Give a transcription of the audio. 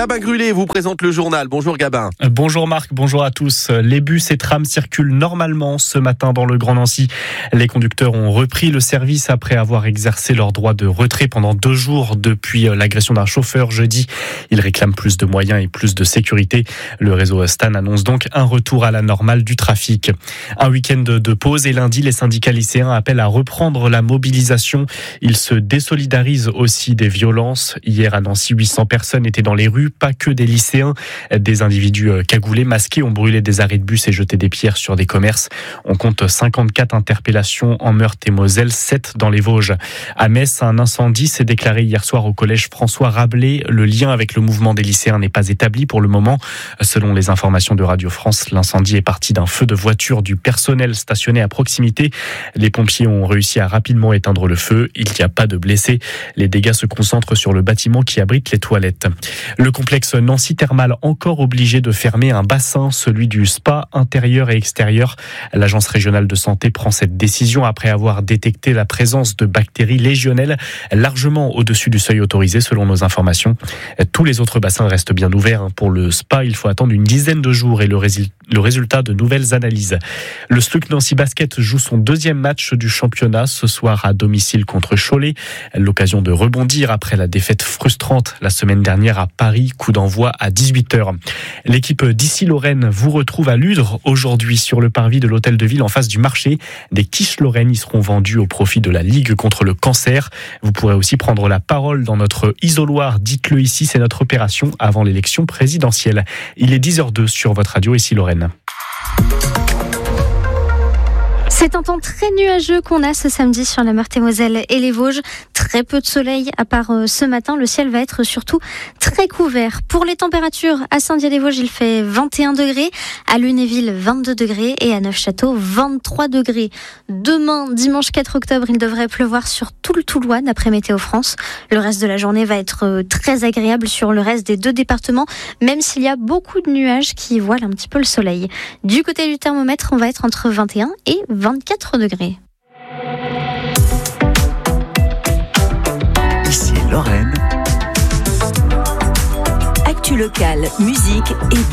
Gabin Grulé vous présente le journal. Bonjour Gabin. Bonjour Marc, bonjour à tous. Les bus et trams circulent normalement ce matin dans le Grand Nancy. Les conducteurs ont repris le service après avoir exercé leur droit de retrait pendant 2 jours depuis l'agression d'un chauffeur jeudi. Ils réclament plus de moyens et plus de sécurité. Le réseau Stan annonce donc un retour à la normale du trafic. Un week-end de pause et lundi, les syndicats lycéens appellent à reprendre la mobilisation. Ils se désolidarisent aussi des violences. Hier à Nancy, 800 personnes étaient dans les rues, pas que des lycéens. Des individus cagoulés, masqués, ont brûlé des arrêts de bus et jeté des pierres sur des commerces. On compte 54 interpellations en Meurthe et Moselle, 7 dans les Vosges. À Metz, un incendie s'est déclaré hier soir au collège François Rabelais. Le lien avec le mouvement des lycéens n'est pas établi pour le moment. Selon les informations de Radio France, l'incendie est parti d'un feu de voiture du personnel stationné à proximité. Les pompiers ont réussi à rapidement éteindre le feu. Il n'y a pas de blessés. Les dégâts se concentrent sur le bâtiment qui abrite les toilettes. Le complexe Nancy Thermal encore obligé de fermer un bassin, celui du spa intérieur et extérieur. L'agence régionale de santé prend cette décision après avoir détecté la présence de bactéries légionnelles largement au-dessus du seuil autorisé selon nos informations. Tous les autres bassins restent bien ouverts. Pour le spa, il faut attendre une dizaine de jours et le résultat de nouvelles analyses. Le SLUC Nancy Basket joue son 2e match du championnat ce soir à domicile contre Cholet. L'occasion de rebondir après la défaite frustrante la semaine dernière à Paris, coup d'envoi à 18h. L'équipe d'Issy-Lorraine vous retrouve à Ludre aujourd'hui sur le parvis de l'hôtel de ville en face du marché. Des quiches lorraines y seront vendues au profit de la Ligue contre le cancer. Vous pourrez aussi prendre la parole dans notre isoloir. Dites-le ici, c'est notre opération avant l'élection présidentielle. Il est 10h02 sur votre radio Issy-Lorraine. C'est un temps très nuageux qu'on a ce samedi sur la Meurthe-et-Moselle et les Vosges. Très peu de soleil, à part ce matin. Le ciel va être surtout très couvert. Pour les températures, à Saint-Dié-des-Vosges, il fait 21 degrés. À Lunéville, 22 degrés. Et à Neufchâteau, 23 degrés. Demain, dimanche 4 octobre, il devrait pleuvoir sur tout le Toulois, d'après Météo France. Le reste de la journée va être très agréable sur le reste des 2 départements, même s'il y a beaucoup de nuages qui voilent un petit peu le soleil. Du côté du thermomètre, on va être entre 21 et 24 degrés. Ici Lorraine. Actu locale, musique et